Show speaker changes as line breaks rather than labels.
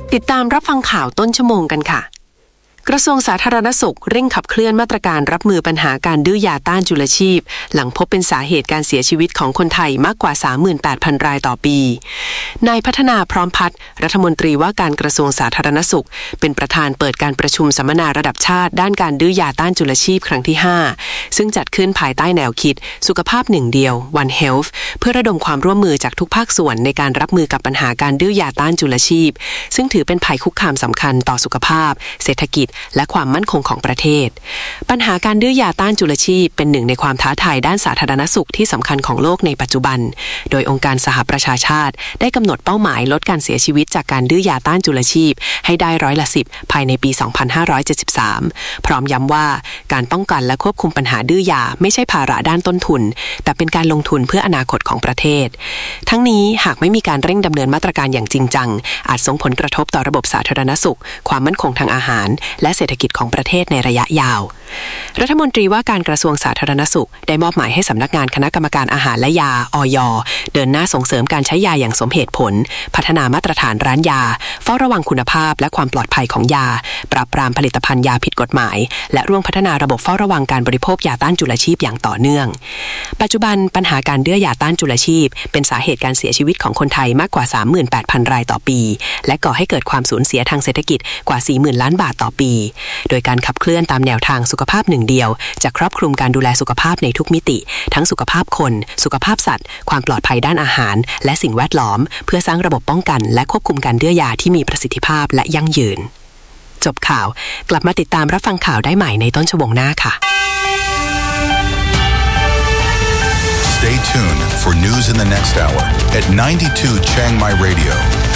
ติดตามรับฟังข่าวต้นชั่วโมงกันค่ะกระทรวงสาธารณสุขเร่งขับเคลื่อนมาตรการรับมือปัญหาการดื้อยาต้านจุลชีพหลังพบเป็นสาเหตุการเสียชีวิตของคนไทยมากกว่า 38,000 รายต่อปีนายพัฒนาพร้อมพัฒน์รัฐมนตรีว่าการกระทรวงสาธารณสุขเป็นประธานเปิดการประชุมสัมมนาระดับชาติด้านการดื้อยาต้านจุลชีพครั้งที่ 5ซึ่งจัดขึ้นภายใต้แนวคิดสุขภาพหนึ่งเดียว One Health เพื่อระดมความร่วมมือจากทุกภาคส่วนในการรับมือกับปัญหาการดื้อยาต้านจุลชีพซึ่งถือเป็นภัยคุกคามสำคัญต่อสุขภาพเศรษฐกิจและความมั่นคงของประเทศปัญหาการดื้อยาต้านจุลชีพเป็นหนึ่งในความท้าทายด้านสาธารณสุขที่สำคัญของโลกในปัจจุบันโดยองค์การสหประชาชาติได้กำหนดเป้าหมายลดการเสียชีวิตจากการดื้อยาต้านจุลชีพให้ได้10%ภายในปี 2573 พร้อมย้ำว่าการป้องกันและควบคุมปัญหาดื้อยาไม่ใช่ภาระด้านต้นทุนแต่เป็นการลงทุนเพื่ออนาคตของประเทศทั้งนี้หากไม่มีการเร่งดำเนินมาตรการอย่างจริงจังอาจส่งผลกระทบต่อระบบสาธารณสุขความมั่นคงทางอาหารและเศรษฐกิจของประเทศในระยะยาวรัฐมนตรีว่าการกระทรวงสาธารณสุขได้มอบหมายให้สำนักงานคณะกรรมการอาหารและยาอย.เดินหน้าส่งเสริมการใช้ยาอย่างสมเหตุผลพัฒนามาตรฐานร้านยาเฝ้าระวังคุณภาพและความปลอดภัยของยาปราบปรามผลิตภัณฑ์ยาผิดกฎหมายและร่วมพัฒนาระบบเฝ้าระวังการบริโภคยาต้านจุลชีพอย่างต่อเนื่องปัจจุบันปัญหาการดื้อยาต้านจุลชีพเป็นสาเหตุการเสียชีวิตของคนไทยมากกว่า 38,000 รายต่อปีและก่อให้เกิดความสูญเสียทางเศรษฐกิจกว่า 40,000 ล้านบาทต่อปีโดยการขับเคลื่อนตามแนวทางสุขภาพหนึ่งเดียวจะครอบคลุมการดูแลสุขภาพในทุกมิติทั้งสุขภาพคนสุขภาพสัตว์ความปลอดภัยด้านอาหารและสิ่งแวดล้อมเพื่อสร้างระบบป้องกันและควบคุมการดื้อยาที่มีประสิทธิภาพและยั่งยืนจบข่าวกลับมาติดตามรับฟังข่าวได้ใหม่ในต้นชั่วโมงหน้าค่ะ
Stay tuned for news in the next hour at 92 Chiang Mai Radio